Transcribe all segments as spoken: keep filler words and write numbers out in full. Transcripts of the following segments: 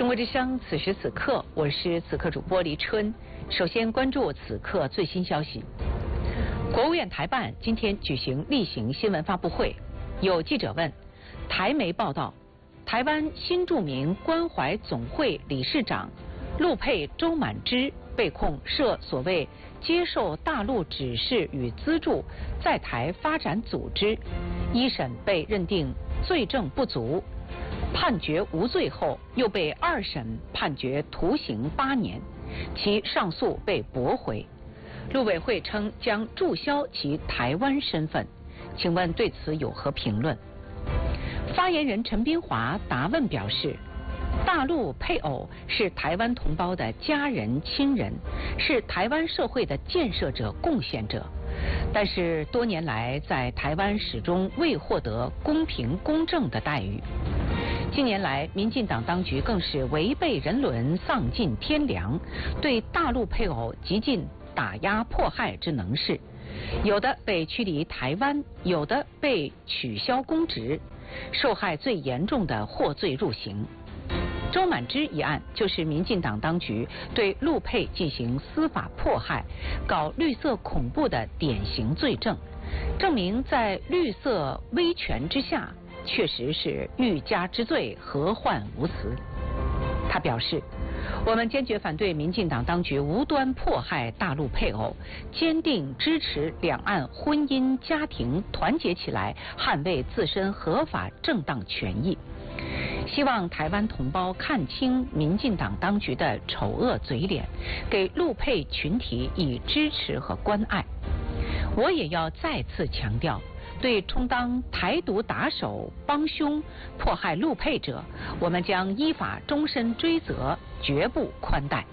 中国之声，此时此刻，我是此刻主播黎春。首先关注此刻最新消息。国务院台办今天举行例行新闻发布会，有记者问，台媒报道，台湾新著名关怀总会理事长陆配周满之被控涉所谓接受大陆指示与资助在台发展组织，一审被认定罪证不足，判决无罪后，又被二审判决徒刑八年，其上诉被驳回。陆委会称将注销其台湾身份，请问对此有何评论？发言人陈斌华答问表示，大陆配偶是台湾同胞的家人亲人，是台湾社会的建设者贡献者，但是多年来在台湾始终未获得公平公正的待遇。近年来，民进党当局更是违背人伦、丧尽天良，对大陆配偶极尽打压迫害之能事，有的被驱离台湾，有的被取消公职，受害最严重的获罪入刑。周满之一案就是民进党当局对陆配进行司法迫害、搞绿色恐怖的典型罪证，证明在绿色威权之下，确实是欲加之罪，何患无辞。他表示，我们坚决反对民进党当局无端迫害大陆配偶，坚定支持两岸婚姻家庭团结起来，捍卫自身合法正当权益。希望台湾同胞看清民进党当局的丑恶嘴脸，给陆配群体以支持和关爱。我也要再次强调，对充当台独打手、帮凶、迫害陆配者，我们将依法终身追责，绝不宽待。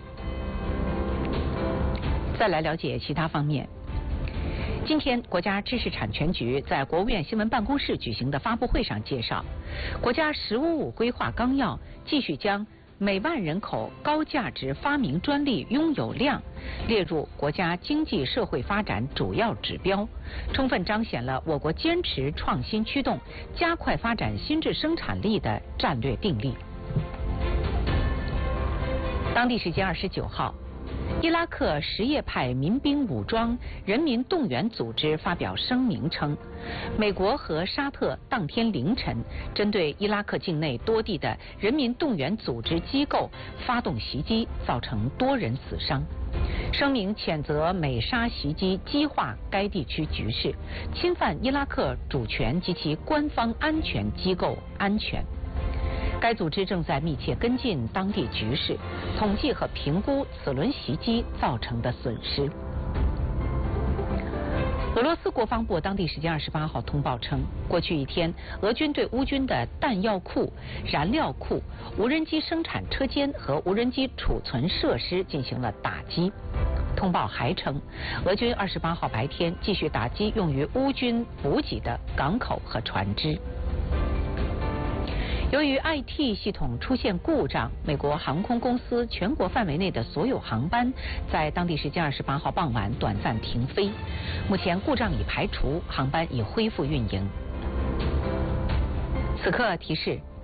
再来了解其他方面。今天，国家知识产权局在国务院新闻办公室举行的发布会上介绍，国家“十五五”规划纲要继续将每万人口高价值发明专利拥有量列入国家经济社会发展主要指标，充分彰显了我国坚持创新驱动、加快发展新质生产力的战略定力。当地时间二十九号，伊拉克什叶派民兵武装人民动员组织发表声明称，美国和沙特当天凌晨针对伊拉克境内多地的人民动员组织机构发动袭击，造成多人死伤。声明谴责美沙袭击激化该地区局势，侵犯伊拉克主权及其官方安全机构安全。该组织正在密切跟进当地局势，统计和评估此轮袭击造成的损失。俄罗斯国防部当地时间二十八号通报称，过去一天，俄军对乌军的弹药库、燃料库、无人机生产车间和无人机储存设施进行了打击。通报还称，俄军二十八号白天继续打击用于乌军补给的港口和船只。由于 I T 系统出现故障，美国航空公司全国范围内的所有航班在当地时间二十八号傍晚短暂停飞。目前故障已排除，航班已恢复运营。此刻提示。